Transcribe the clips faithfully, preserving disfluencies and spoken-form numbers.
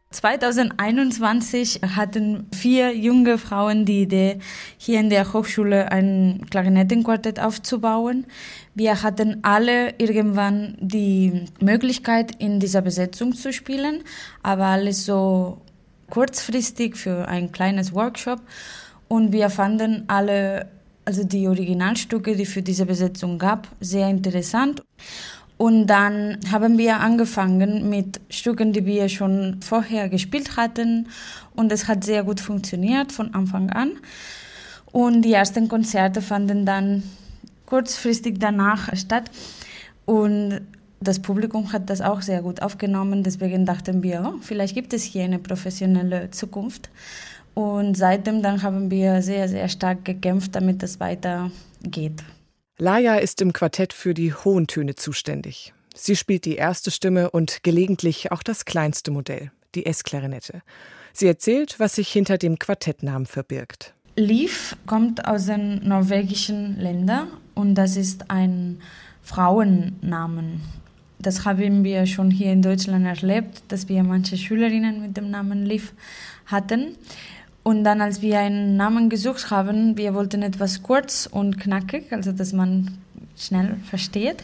zwanzig einundzwanzig hatten vier junge Frauen die Idee, hier in der Hochschule ein Klarinettenquartett aufzubauen. Wir hatten alle irgendwann die Möglichkeit, in dieser Besetzung zu spielen, aber alles so kurzfristig für ein kleines Workshop. Und wir fanden alle, also die Originalstücke, die für diese Besetzung gab, sehr interessant. Und dann haben wir angefangen mit Stücken, die wir schon vorher gespielt hatten. Und es hat sehr gut funktioniert von Anfang an. Und die ersten Konzerte fanden dann kurzfristig danach statt. Und das Publikum hat das auch sehr gut aufgenommen. Deswegen dachten wir, oh, vielleicht gibt es hier eine professionelle Zukunft. Und seitdem dann haben wir sehr, sehr stark gekämpft, damit es weitergeht. Laia ist im Quartett für die hohen Töne zuständig. Sie spielt die erste Stimme und gelegentlich auch das kleinste Modell, die S-Klarinette. Sie erzählt, was sich hinter dem Quartettnamen verbirgt. Liv kommt aus den norwegischen Ländern und das ist ein Frauennamen. Das haben wir schon hier in Deutschland erlebt, dass wir manche Schülerinnen mit dem Namen Liv hatten. Und dann, als wir einen Namen gesucht haben, wir wollten etwas kurz und knackig, also dass man schnell versteht.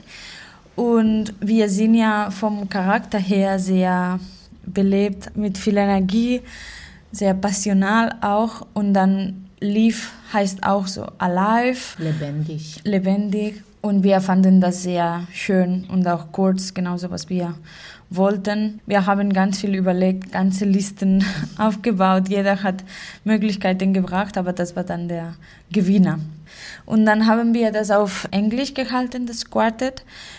Und wir sind ja vom Charakter her sehr belebt, mit viel Energie, sehr passional auch. Und dann Liv heißt auch so alive. Lebendig. Lebendig. Und wir fanden das sehr schön und auch kurz, genauso was wir wollten. Wir haben ganz viel überlegt, ganze Listen aufgebaut. Jeder hat Möglichkeiten gebracht, aber das war dann der Gewinner. Und dann haben wir das auf Englisch gehalten, das Quartett,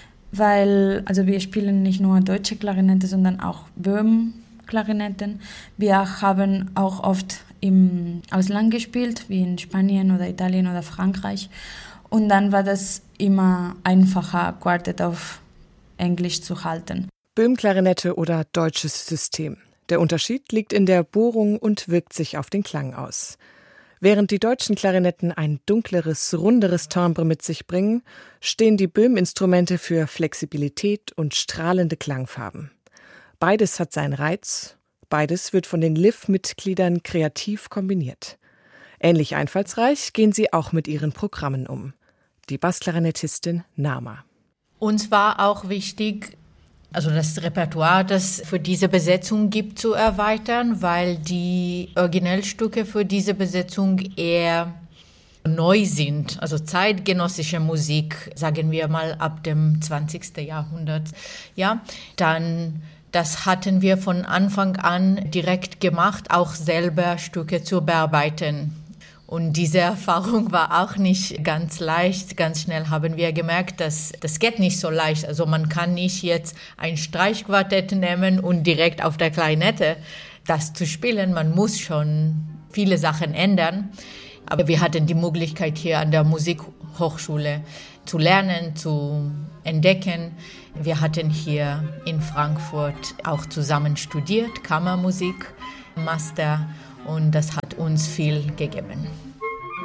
weil also wir spielen nicht nur deutsche Klarinette, sondern auch Böhm-Klarinetten. Wir haben auch oft im Ausland gespielt, wie in Spanien oder Italien oder Frankreich. Und dann war das immer einfacher, Quartett auf Englisch zu halten. Böhm-Klarinette oder deutsches System. Der Unterschied liegt in der Bohrung und wirkt sich auf den Klang aus. Während die deutschen Klarinetten ein dunkleres, runderes Timbre mit sich bringen, stehen die Böhm-Instrumente für Flexibilität und strahlende Klangfarben. Beides hat seinen Reiz, beides wird von den Liv-Mitgliedern kreativ kombiniert. Ähnlich einfallsreich gehen sie auch mit ihren Programmen um. Die Bassklarinettistin Nama. Uns war auch wichtig, also das Repertoire, das für diese Besetzung gibt, zu erweitern, weil die Originalstücke für diese Besetzung eher neu sind. Also zeitgenössische Musik, sagen wir mal ab dem zwanzigsten Jahrhundert. Ja, dann das hatten wir von Anfang an direkt gemacht, auch selber Stücke zu bearbeiten. Und diese Erfahrung war auch nicht ganz leicht. Ganz schnell haben wir gemerkt, dass das geht nicht so leicht. Also man kann nicht jetzt ein Streichquartett nehmen und direkt auf der Klarinette das zu spielen. Man muss schon viele Sachen ändern. Aber wir hatten die Möglichkeit hier an der Musikhochschule zu lernen, zu entdecken. Wir hatten hier in Frankfurt auch zusammen studiert, Kammermusik, Master. Und das hat uns viel gegeben.